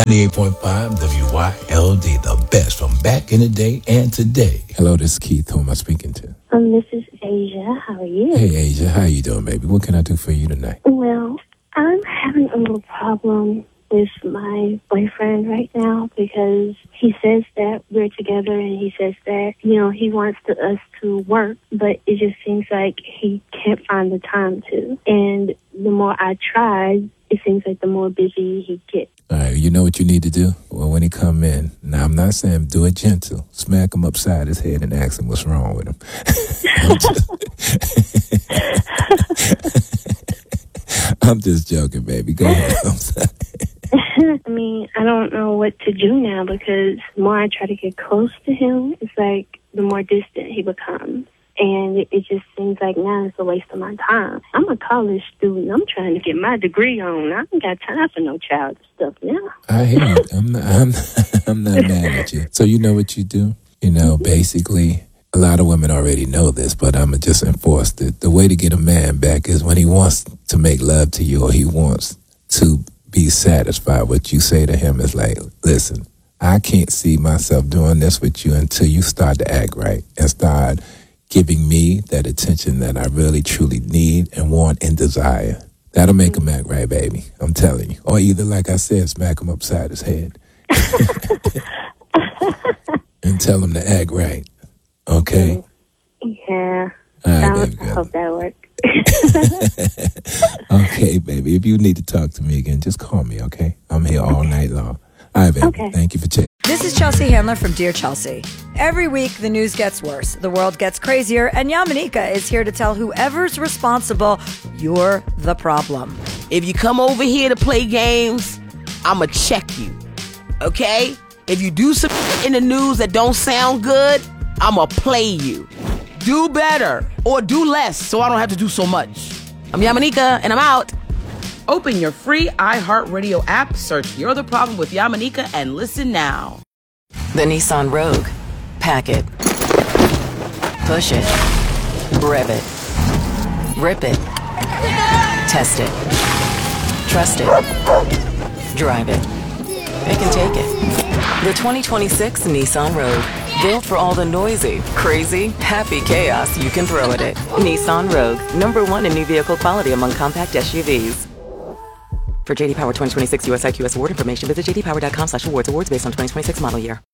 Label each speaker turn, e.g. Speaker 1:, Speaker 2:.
Speaker 1: 98.5 WYLD, the best from back in the day and today. Hello, this is Keith. Who am I speaking to?
Speaker 2: This is Asia. How are you?
Speaker 1: Hey, Asia. How you doing, baby? What can I do for you tonight?
Speaker 2: Well, I'm having a little problem with my boyfriend right now because he says that we're together and he says that, he wants us to work, but it just seems like he can't find the time to. And the more I try, it seems like the more busy he gets.
Speaker 1: All right, you know what you need to do? Well, when he come in, now I'm not saying do it gentle. Smack him upside his head and ask him what's wrong with him. I'm just joking, baby. Go ahead. I'm sorry.
Speaker 2: I mean, I don't know what to do now because the more I try to get close to him, it's like the more distant he becomes. And it just seems like now it's a waste of my time. I'm a college student. I'm trying to get my degree on. I ain't got time for no child stuff now.
Speaker 1: I hear you. I'm not mad at you. So you know what you do? Basically, a lot of women already know this, but I'm going to just enforce it. The way to get a man back is when he wants to make love to you or he wants to be satisfied. What you say to him is like, listen, I can't see myself doing this with you until you start to act right and start giving me that attention that I really truly need and want and desire. That'll make him act right, baby. I'm telling you. Or either, like I said, smack him upside his head and tell him to act right. Okay?
Speaker 2: Yeah.
Speaker 1: All right,
Speaker 2: I
Speaker 1: baby girl.
Speaker 2: hope that works.
Speaker 1: Okay, baby. If you need to talk to me again, just call me, okay? I'm here all night long. All right, baby.
Speaker 2: Okay.
Speaker 1: Thank you for checking.
Speaker 3: This is Chelsea Handler from Dear Chelsea. Every week, the news gets worse, the world gets crazier, and Yamanika is here to tell whoever's responsible, you're the problem.
Speaker 4: If you come over here to play games, I'ma check you, okay? If you do some in the news that don't sound good, I'ma play you. Do better or do less so I don't have to do so much. I'm Yamanika, and I'm out. Open your free iHeartRadio app, search You're the Problem with Yamanika, and listen now.
Speaker 5: The Nissan Rogue. Pack it. Push it. Rev it. Rip it. Test it. Trust it. Drive it. It can take it. The 2026 Nissan Rogue. Built for all the noisy, crazy, happy chaos you can throw at it. Nissan Rogue. #1 in new vehicle quality among compact SUVs. For JD Power 2026 US IQS award information, visit jdpower.com/awards. Awards based on 2026 model year.